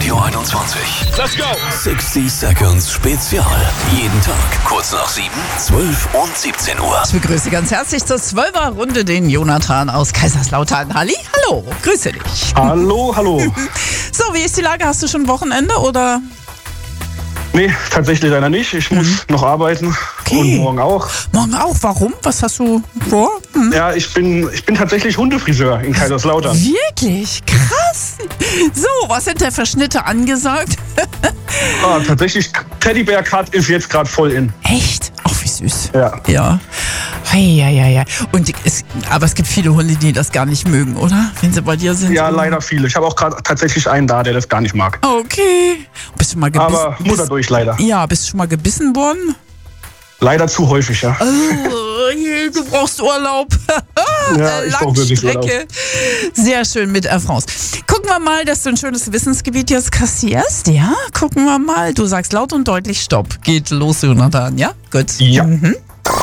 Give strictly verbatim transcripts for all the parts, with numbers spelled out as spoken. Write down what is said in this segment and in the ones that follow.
Radio einundzwanzig. Let's go! sechzig Seconds Spezial. Jeden Tag kurz nach sieben, zwölf und siebzehn Uhr. Ich begrüße ganz herzlich zur zwölfer Runde den Jonathan aus Kaiserslautern. Halli, hallo, grüße dich. Hallo, hallo. So, wie ist die Lage? Hast du schon Wochenende oder? Nee, tatsächlich leider nicht. Ich muss Mhm. noch arbeiten Okay. und morgen auch. Morgen auch. Warum? Was hast du vor? Hm. Ja, ich bin, ich bin tatsächlich Hundefriseur in Kaiserslautern. Wirklich? Krass. So, was sind denn für Schnitte angesagt? Ah, tatsächlich, Teddybär Cut ist jetzt gerade voll in. Echt? Ach, wie süß. Ja. Ja. Hei, hei, hei, hei. Und es, aber es gibt viele Hunde, die das gar nicht mögen, oder? Wenn sie bei dir sind. Ja, leider viele. Ich habe auch gerade tatsächlich einen da, der das gar nicht mag. Okay. Bist du mal gebissen? Aber muss er durch, leider. Ja, bist du schon mal gebissen worden? Leider zu häufig, ja. Oh, je, du brauchst Urlaub. Ja, ich brauche wirklich Urlaub. Langstrecke. Sehr schön mit Air France. Gucken wir mal, dass du ein schönes Wissensgebiet jetzt kassierst. Ja, gucken wir mal. Du sagst laut und deutlich Stopp. Geht los, Jonathan. Ja, gut. Ja. Mhm.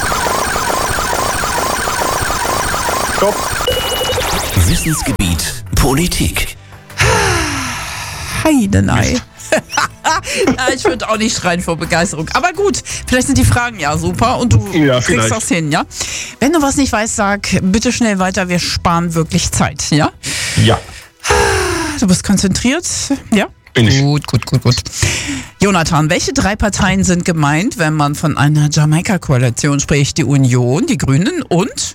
Stopp. Wissensgebiet Politik. Heidenei. Ja, ich würde auch nicht schreien vor Begeisterung. Aber gut, vielleicht sind die Fragen ja super und du Ja, kriegst vielleicht. das hin, ja? Wenn du was nicht weißt, sag bitte schnell weiter. Wir sparen wirklich Zeit, ja? Ja. Du bist konzentriert, ja? Bin ich. Gut, gut, gut, gut. Jonathan, welche drei Parteien sind gemeint, wenn man von einer Jamaika-Koalition spricht? Die Union, die Grünen und?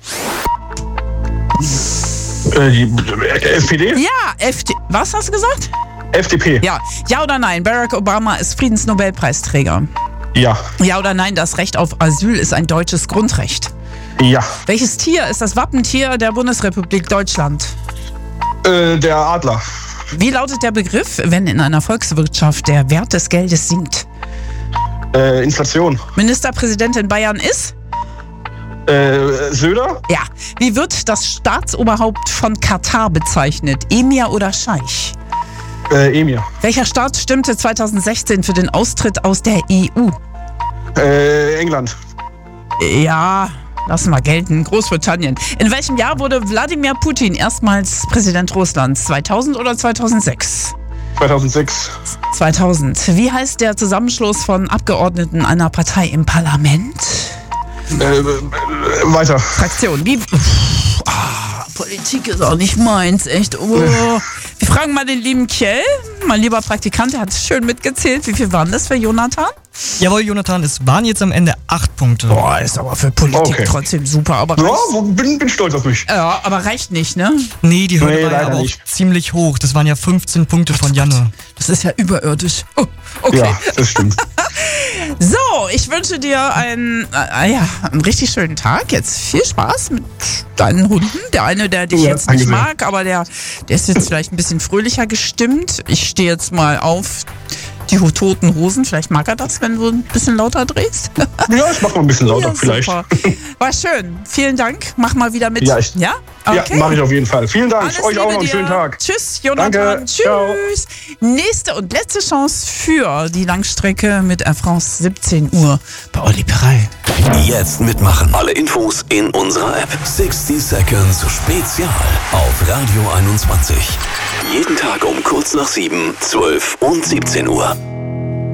Äh, die äh, S P D? Ja, F D. Was hast du gesagt? F D P? Ja. Ja oder nein? Barack Obama ist Friedensnobelpreisträger. Ja. Ja oder nein? Das Recht auf Asyl ist ein deutsches Grundrecht. Ja. Welches Tier ist das Wappentier der Bundesrepublik Deutschland? Äh, der Adler. Wie lautet der Begriff, wenn in einer Volkswirtschaft der Wert des Geldes sinkt? Äh, Inflation. Ministerpräsident in Bayern ist? Äh, Söder? Ja. Wie wird das Staatsoberhaupt von Katar bezeichnet? Emir oder Scheich? Äh, Emir. Welcher Staat stimmte zweitausendsechzehn für den Austritt aus der E U? Äh, England. Ja, lassen wir gelten. Großbritannien. In welchem Jahr wurde Wladimir Putin erstmals Präsident Russlands? zweitausend oder zweitausendsechs? zweitausendsechs. zweitausend. Wie heißt der Zusammenschluss von Abgeordneten einer Partei im Parlament? Äh, äh, weiter. Fraktion. Wie? Uff, ah, Politik ist auch nicht meins, echt. Oh. Wir fragen mal den lieben Kjell, mein lieber Praktikant, der hat schön mitgezählt. Wie viel waren das für Jonathan? Jawohl, Jonathan, es waren jetzt am Ende acht Punkte. Boah, ist aber für Politik Okay. trotzdem super. Aber Ja, reicht, bin, bin stolz auf mich. ja, aber reicht nicht, ne? Nee, die Hürde Nee, war ja leider aber auch nicht. ziemlich hoch. Das waren ja fünfzehn Punkte von Janne. Das ist ja überirdisch. Oh, okay. Ja, das stimmt. So, ich wünsche dir einen, äh, ja, einen richtig schönen Tag. Jetzt viel Spaß mit deinen Hunden. Der eine, der dich Ja, jetzt nicht danke sehr. mag, aber der, der ist jetzt vielleicht ein bisschen fröhlicher gestimmt. Ich stehe jetzt mal auf die toten Hosen. Vielleicht mag er das, wenn du ein bisschen lauter drehst. Ja, ich mach mal ein bisschen lauter, Ja, vielleicht. super. War schön. Vielen Dank. Mach mal wieder mit. Ja, ich- ja? Ja, mache ich auf jeden Fall. Vielen Dank. Alles Euch auch Liebe noch einen dir. schönen Tag. Tschüss, Jonathan. Danke. Ciao. Tschüss. Nächste und letzte Chance für die Langstrecke mit Air France siebzehn Uhr bei Olli Perey. Jetzt mitmachen. Alle Infos in unserer App. sechzig Seconds Spezial auf Radio einundzwanzig. Jeden Tag um kurz nach sieben, zwölf und siebzehn Uhr.